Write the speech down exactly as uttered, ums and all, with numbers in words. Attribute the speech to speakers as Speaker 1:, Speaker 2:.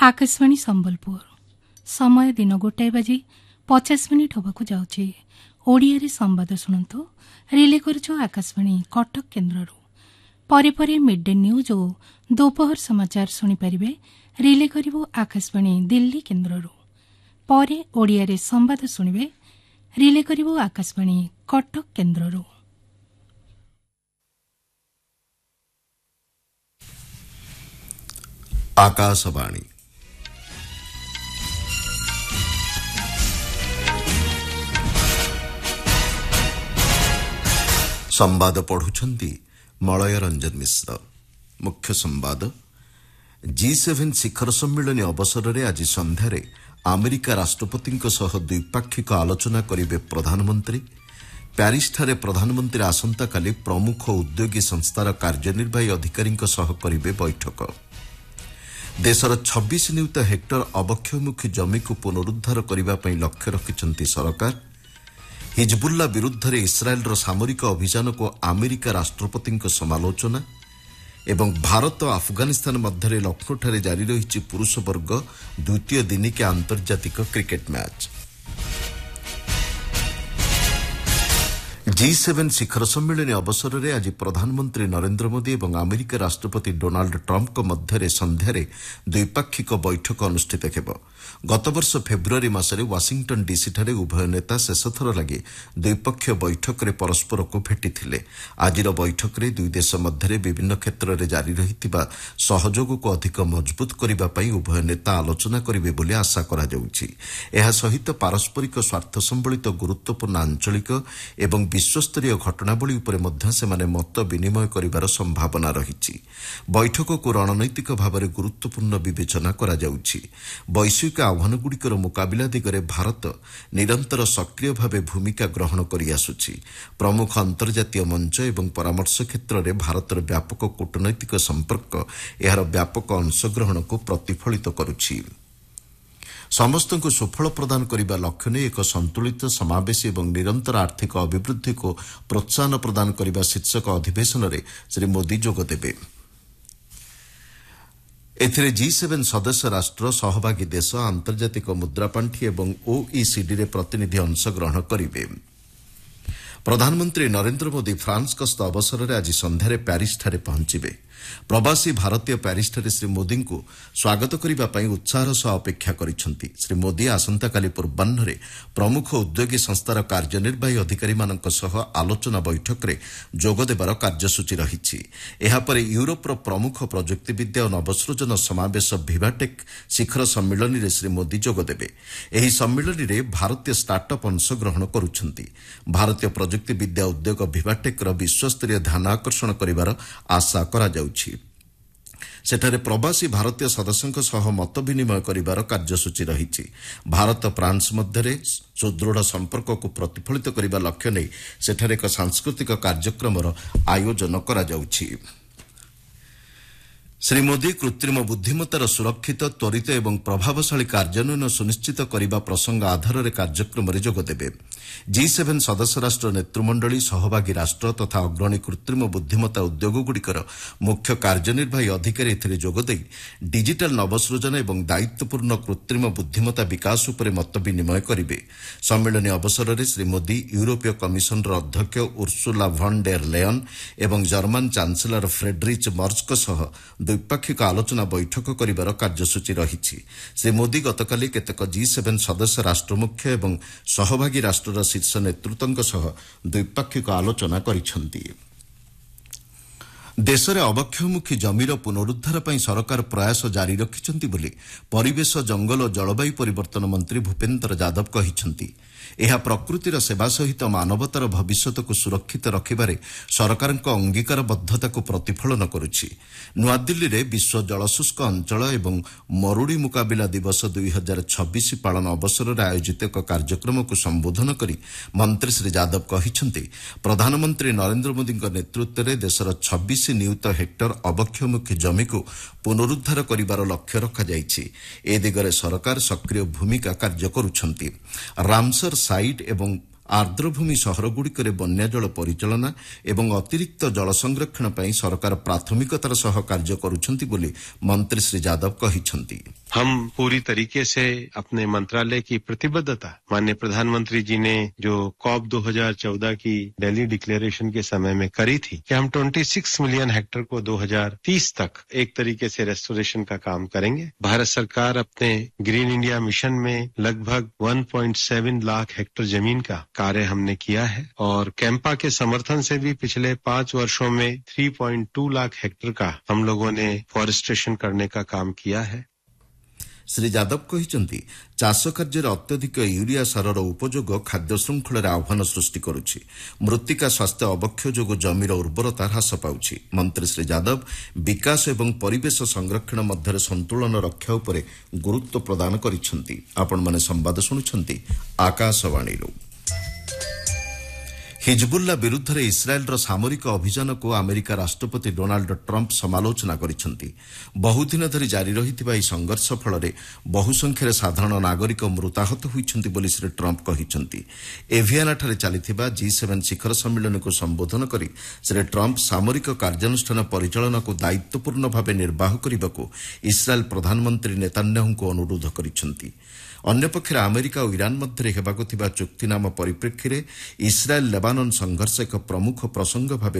Speaker 1: आकाशवाणी संबलपुर समय दिन गोटाए बाजी पचास मिनिट होबाकू जाउछि। ओडिया संवाद शुणु रिले करछु आकाशवाणी कटक केन्द्र परे परे मिड डे न्यूज और दोपहर समाचार शुणी पारिबे। रिले करिबो आकाशवाणी दिल्ली केन्द्र परे ओडिया संवाद शुणिबे। रिले करिबो आकाशवाणी कटक केन्द्र।
Speaker 2: आकाशवाणी संवाद पढ़ुछंती मलय रंजन मिश्र। मुख्य संवाद जी सेवेन शिखर सम्मेलन अवसर में आज संध्यार अमेरिका राष्ट्रपति द्विपाक्षिक आलोचना करेंगे प्रधानमंत्री। प्यारिसठारे प्रधानमंत्री आसंता काली प्रमुख उद्योगी संस्थार कार्यनिर्वाही अधिकारी करेंगे बैठक। देशर छब्बीस नियुत हेक्टर अबक्षयमुखी जमी को पुनरुद्धार करने लक्ष्य रखिंट सरकार। हिजबुल्ला विरुद्ध में इस्राएल सामरिक अभियान को अमेरिका राष्ट्रपति समालोचना एवं भारत और अफगानिस्तान मध्य लखनऊठारे जारी रही पुरुष वर्ग द्वितीय दिनिकिया आंतर्जातिक क्रिकेट मैच। जी सेवेन शिखर सम्मेलन अवसर में आज प्रधानमंत्री नरेंद्र मोदी और अमेरिका राष्ट्रपति डोनाल्ड ट्रंप मध्य संध्यार द्विपाक्षिक बैठक अनुष्ठित हेब। गत वर्ष फेब्रुआरी मासरे वाशिंगटन डीसी ठारे उभय नेता शेषथर लगे द्विपक्षीय बैठक में परस्पर को भेटिथिले। आजिर बैठक में दुई देश मध्य विभिन्न क्षेत्र में जारी रहितिबा सहयोग को अधिक मजबूत करबा पई उभय नेता आलोचना करिवे बोली आशा करा जाउछि। एहा सहित पारस्परिक स्वार्थ संबलित गुरुत्वपूर्ण आंचलिक एवं विश्वस्तरीय घटनावली उपरे मध्य सेमाने मत विनिमय करिवार संभावना रहिछि। बैठक को रणनैतिक भाव में गुरुत्वपूर्ण विवेचना करा जाउछि। वैश्विक आह्वानगुड़िकर मुकाबिला दिगरे भारत निरंतर सक्रिय भाव भूमिका ग्रहण करि आसुछि। प्रमुख अंतर्जातीय मंच एवं परामर्श क्षेत्र में भारतर व्यापक कूटनैतिक संपर्क एहार व्यापक अंशग्रहण को प्रतिफलित करुछि। समस्त को सुफल प्रदान करने लक्ष्य नहीं एक संतुलित समावेशी एवं निरंतर आर्थिक अभिवृद्धि को प्रोत्साहन प्रदान करने शीर्षक अधिवेशन में श्री मोदी जोगदेवे। एथिरे जी सेवेन सदस्य राष्ट्र सहभागी देश आंतर्जातिक मुद्रापांठी एवं ओईसीडी रे प्रतिनिधि अंशग्रहण करिवे। प्रधानमंत्री नरेंद्र मोदी फ्रांस गस्त अवसर में आज संध्यारे प्यारिसठारे पहुंचीबे। प्रवासी भारतीय प्यारिसठारे श्री मोदी को स्वागत करने पर उत्साह सह अपेक्षा करिसेंति। श्री मोदी आसंता काली पूर्वाह्न प्रमुख उद्योगी संस्थार कार्यनिर्वाही अधिकारी मानक सह आलोचना बैठक में जोगदेवार कार्यसूची रहिछि। एहापर यूरोपर प्रमुख प्रजुक्तिविद्या और नवसृजन समावेश भिवाटेक शिखर सम्मेलन में श्री मोदी जोगदेवे। एही सम्मेलन में भारतीय स्टार्टअप अंशग्रहण करुछंति। भारतीय प्रजुक्तिविद्या उद्योग भिवाटेक विश्वस्तरीय ध्यान आकर्षण करिवार आशा करा जाउछि। सेठारे प्रवासी भारतीय सदस्यों सह मत विनिमय करिवार कार्यसूची रहिछि। भारत फ्रांस मध्य सुदृढ़ संपर्क को प्रतिफलित करने लक्ष्य नहीं सेठारे एक सांस्कृतिक कार्यक्रम आयोजन करा जाउछि। श्री मोदी कृत्रिम बुद्धिमत्तार सुरक्षित त्वरित एवं प्रभावशाली कार्यान्वयन सुनिश्चित करने प्रसंग आधार में कार्यक्रम में जोगदेवे। जी सेवेन सदस्य राष्ट्र नेतृमंडली सहभागी राष्ट्र तथा अग्रणी कृत्रिम बुद्धिमत्ता उद्योगगुड़िकर मुख्य कार्यनिर्वाही अधिकारी एथिरे जोगदे डिजिटल नवसृजन एवं दायित्वपूर्ण कृत्रिम बुद्धिमत्ता विकास उपर मत विनिमय करिवे। सम्मेलन अवसर में श्री मोदी यूरोपीय कमिशन अध्यक्ष उर्सुला von der Leyen एवं जर्मन चांसेलर फ्रेडरिच मर्ज सह द्विपाक्षिक आलोचना बैठक करिवार कार्यसूची रहिछि। श्री मोदी गतकाली केतेक जी सेवेन सदस्य राष्ट्र मुख्य एवं सहभागी राष्ट्र शीर्ष नेतृत्वों सह द्विपाक्षिक आलोचना करिसेंति। देश में अबक्षयमुखी जमीर पुनरुद्धार पर सरकार प्रयास जारी रखिंट बोली परिवेश जंगल और जलवायु परिवर्तन मंत्री भूपेन्द्र यादव कहिसेंति। यह प्रकृतिर सेवा सहित मानवतार भविष्यत को सुरक्षित रखिबारे सरकार अंगीकारबद्धता को प्रतिफलन करुछि। नुआदिल्ली में विश्व जलशुष्क अंचल एवं मरुड़ी मुकाबिला दिवस दुई हजार छब्बीस पालन अवसर में आयोजित एक कार्यक्रम को संबोधन करी मंत्री श्री यादव कहिसेंति प्रधानमंत्री नरेंद्र मोदी नेतृत्व में देशर छब्बीस नियुत हेक्टर अबक्षयमुखी जमी को पुनरुद्धार करिवार लक्ष्य रखाଯାଇଛି। ए दिगरे सरकार सक्रिय भूमिका कार्य करुछंती। रामसर साइट एवं ଆର୍ଦ୍ରଭୂମି ସହରଗୁଡ଼ିକରେ ବନ୍ୟାଜଳ ପରିଚାଳନା ଏବଂ ଅତିରିକ୍ତ ଜଳ ସଂରକ୍ଷଣ ପାଇଁ ସରକାର ପ୍ରାଥମିକତାର ସହ କାର୍ଯ୍ୟ କରୁଛନ୍ତି ବୋଲି ମନ୍ତ୍ରୀ ଶ୍ରୀ ଯାଦବ କହିଛନ୍ତି।
Speaker 3: हम पूरी तरीके से अपने मंत्रालय की प्रतिबद्धता माननीय प्रधानमंत्री जी ने जो कॉप दो हज़ार चौदह की दिल्ली डिक्लेरेशन के समय में करी थी कि हम छब्बीस मिलियन हेक्टेयर को दो हज़ार तीस तक एक तरीके से रेस्टोरेशन का काम करेंगे। भारत सरकार अपने ग्रीन इंडिया मिशन में लगभग एक पॉइंट सात लाख हेक्टेयर जमीन का कार्य हमने किया है और कैंपा के समर्थन से भी पिछले पांच वर्षों में तीन पॉइंट दो लाख हेक्टेयर का हम लोगों ने फॉरेस्टेशन करने का काम किया है।
Speaker 2: ଶ୍ରୀ ଯାଦବ କହିଛନ୍ତି ଚାଷ କାର୍ଯ୍ୟରେ ଅତ୍ୟଧିକ ୟୁରିଆ ସାରର ଉପଯୋଗ ଖାଦ୍ୟ ଶୃଙ୍ଖଳରେ ଆହ୍ୱାନ ସୃଷ୍ଟି କରୁଛି। ମୃତ୍ତିକା ସ୍ୱାସ୍ଥ୍ୟ ଅବକ୍ଷୟ ଯୋଗୁଁ ଜମିର ଉର୍ବରତା ହ୍ରାସ ପାଉଛି। ମନ୍ତ୍ରୀ ଶ୍ରୀ ଯାଦବ ବିକାଶ ଏବଂ ପରିବେଶ ସଂରକ୍ଷଣ ମଧ୍ୟରେ ସନ୍ତୁଳନ ରକ୍ଷା ଉପରେ ଗୁରୁତ୍ୱ ପ୍ରଦାନ କରିଛନ୍ତି। ଆପଣମାନେ ସମ୍ବାଦ ଶୁଣୁଛନ୍ତି ଆକାଶବାଣୀରୁ। ହିଜବୁଲ୍ଲା ବିରୁଦ୍ଧରେ ଇସ୍ରାଏଲ୍ର ସାମରିକ ଅଭିଯାନକୁ ଆମେରିକା ରାଷ୍ଟ୍ରପତି ଡୋନାଲ୍ଡ ଟ୍ରମ୍ପ ସମାଲୋଚନା କରିଛନ୍ତି। ବହୁଦିନ ଧରି ଜାରି ରହିଥିବା ଏହି ସଂଘର୍ଷ ଫଳରେ ବହୁ ସଂଖ୍ୟାରେ ସାଧାରଣ ନାଗରିକ ମୃତାହତ ହୋଇଛନ୍ତି ବୋଲି ଶ୍ରୀ ଟ୍ରମ୍ପ କହିଛନ୍ତି। ଏଭିଆନାଠାରେ ଚାଲିଥିବା ଜି ସେଭେନ୍ ଶିଖର ସମ୍ମିଳନୀକୁ ସମ୍ବୋଧନ କରି ଶ୍ରୀ ଟ୍ରମ୍ପ ସାମରିକ କାର୍ଯ୍ୟାନୁଷ୍ଠାନ ପରିଚାଳନାକୁ ଦାୟିତ୍ୱପୂର୍ଣ୍ଣ ଭାବେ ନିର୍ବାହ କରିବାକୁ ଇସ୍ରାଏଲ୍ ପ୍ରଧାନମନ୍ତ୍ରୀ ନେତାନ୍ୟାହୁଙ୍କୁ ଅନୁରୋଧ କରିଛନ୍ତି। ଅନ୍ୟପକ୍ଷରେ ଆମେରିକା ଓ ଇରାନ୍ ମଧ୍ୟରେ ହେବାକୁ ଥିବା ଚୁକ୍ତିନାମା ପରିପ୍ରେକ୍ଷୀରେ ଇସ୍ରାଏଲ୍ ଲେବାନନ ସଂଘର୍ଷ ଏକ ପ୍ରମୁଖ ପ୍ରସଙ୍ଗ ଭାବେ